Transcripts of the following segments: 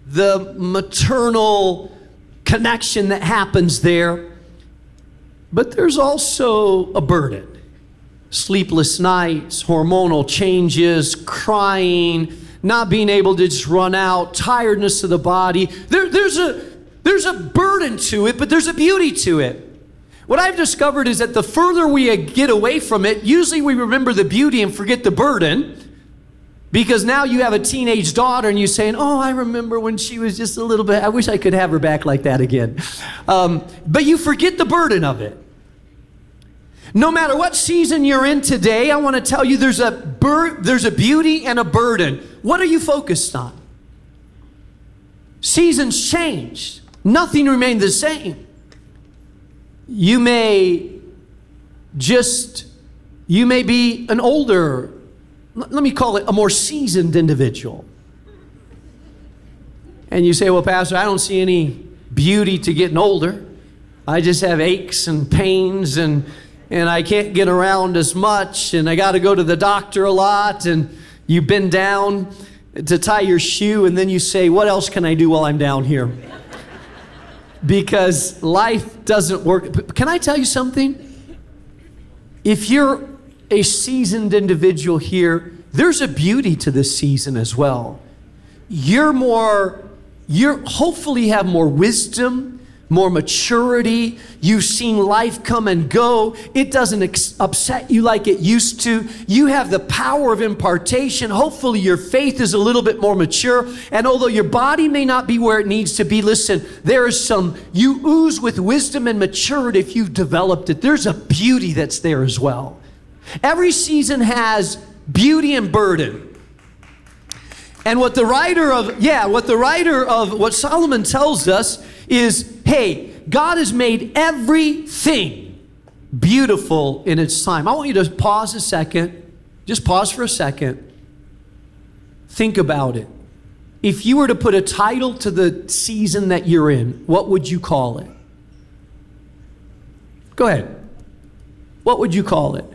the maternal connection that happens there. But there's also a burden. Sleepless nights, hormonal changes, crying, not being able to just run out, tiredness of the body. There's a burden to it, but there's a beauty to it. What I've discovered is that the further we get away from it, usually we remember the beauty and forget the burden, because now you have a teenage daughter and you're saying, oh, I remember when she was just a little bit, I wish I could have her back like that again. But you forget the burden of it. No matter what season you're in today, I want to tell you there's a beauty and a burden. What are you focused on? Seasons change. Nothing remained the same. You may be an older, let me call it a more seasoned individual. And you say, well, Pastor, I don't see any beauty to getting older. I just have aches and pains and I can't get around as much and I got to go to the doctor a lot, and you bend down to tie your shoe and then you say, what else can I do while I'm down here? Because life doesn't work. Can I tell you something? If you're a seasoned individual here, there's a beauty to this season as well. You're hopefully have more wisdom, more maturity. You've seen life come and go. It doesn't upset you like it used to. You have the power of impartation. Hopefully your faith is a little bit more mature. And although your body may not be where it needs to be, listen, you ooze with wisdom and maturity if you've developed it. There's a beauty that's there as well. Every season has beauty and burden. And what Solomon tells us is, hey, God has made everything beautiful in its time. I want you to pause a second. Just pause for a second. Think about it. If you were to put a title to the season that you're in, what would you call it? Go ahead. What would you call it?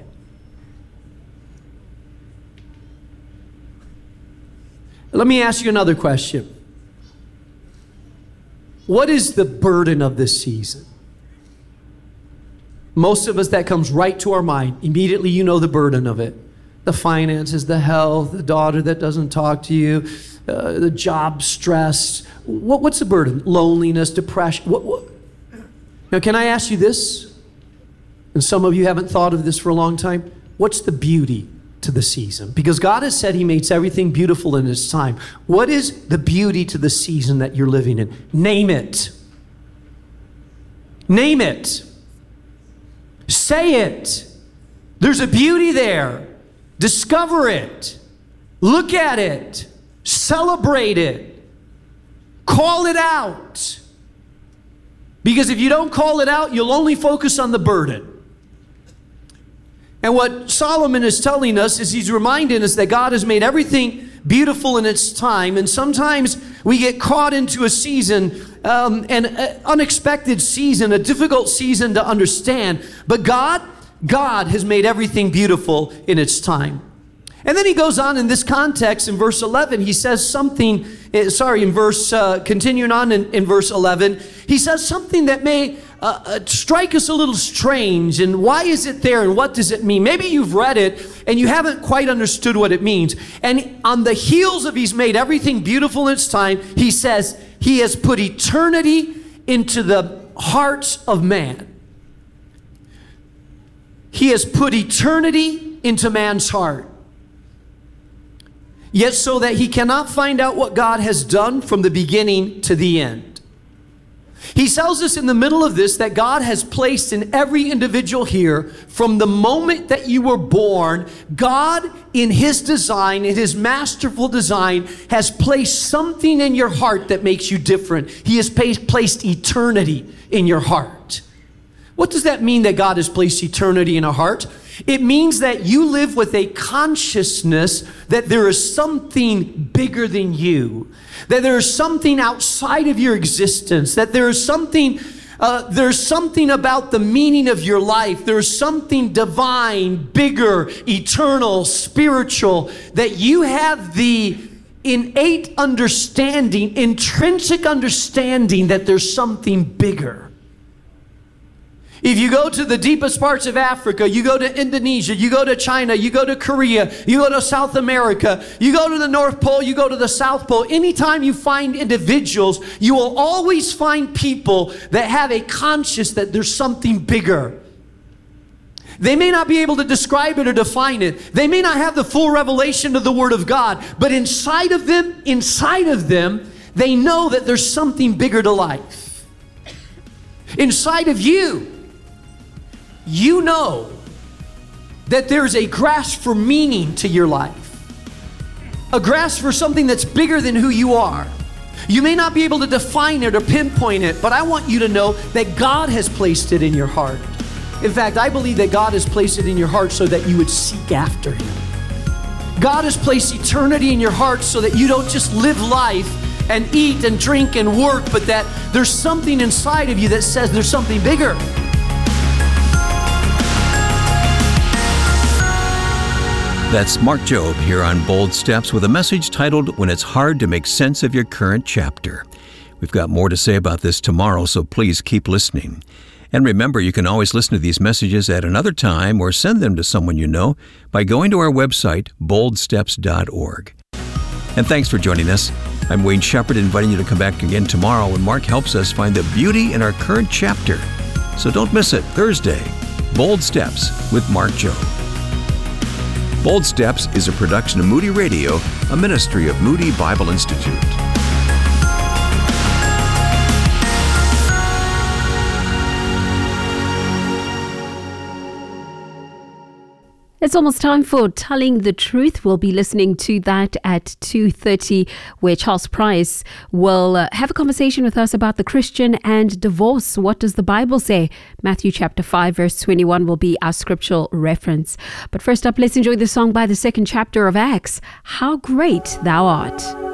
Let me ask you another question. What is the burden of this season? Most of us, that comes right to our mind. Immediately you know the burden of it. The finances, the health, the daughter that doesn't talk to you, the job stress. What's the burden? Loneliness, depression. Now, can I ask you this? And some of you haven't thought of this for a long time. What's the beauty to the season? Because God has said He makes everything beautiful in His time. What is the beauty to the season that you're living in? Name it. Name it. Say it. There's a beauty there. Discover it. Look at it. Celebrate it. Call it out. Because if you don't call it out, you'll only focus on the burden. And what Solomon is telling us is he's reminding us that God has made everything beautiful in its time. And sometimes we get caught into a season, an unexpected season, a difficult season to understand. But God has made everything beautiful in its time. And then he goes on in this context in verse 11. He says something, continuing on in verse 11, he says something that may strike us a little strange. And why is it there and what does it mean? Maybe you've read it and you haven't quite understood what it means. And on the heels of He's made everything beautiful in its time, he says He has put eternity into the hearts of man. He has put eternity into man's heart. Yet so that he cannot find out what God has done from the beginning to the end. He tells us in the middle of this that God has placed in every individual here, from the moment that you were born, God in His design, in His masterful design, has placed something in your heart that makes you different. He has placed eternity in your heart. What does that mean, that God has placed eternity in our heart? It means that you live with a consciousness that there is something bigger than you, that there is something outside of your existence, that there is something about the meaning of your life. There's something divine, bigger, eternal, spiritual, that you have the innate understanding, intrinsic understanding that there's something bigger. If you go to the deepest parts of Africa, you go to Indonesia, you go to China, you go to Korea, you go to South America, you go to the North Pole, you go to the South Pole. Anytime you find individuals, you will always find people that have a conscience that there's something bigger. They may not be able to describe it or define it. They may not have the full revelation of the Word of God, but inside of them, they know that there's something bigger to life. Inside of you, you know that there's a grasp for meaning to your life. A grasp for something that's bigger than who you are. You may not be able to define it or pinpoint it, but I want you to know that God has placed it in your heart. In fact, I believe that God has placed it in your heart so that you would seek after Him. God has placed eternity in your heart so that you don't just live life and eat and drink and work, but that there's something inside of you that says there's something bigger. That's Mark Jobe here on Bold Steps with a message titled, When It's Hard to Make Sense of Your Current Chapter. We've got more to say about this tomorrow, so please keep listening. And remember, you can always listen to these messages at another time or send them to someone you know by going to our website, boldsteps.org. And thanks for joining us. I'm Wayne Shepherd, inviting you to come back again tomorrow when Mark helps us find the beauty in our current chapter. So don't miss it, Thursday, Bold Steps with Mark Jobe. Bold Steps is a production of Moody Radio, a ministry of Moody Bible Institute. It's almost time for Telling the Truth. We'll be listening to that at 2:30, where Charles Price will have a conversation with us about the Christian and divorce. What does the Bible say? Matthew chapter 5, verse 21 will be our scriptural reference. But first up, let's enjoy the song by the second chapter of Acts, How Great Thou Art.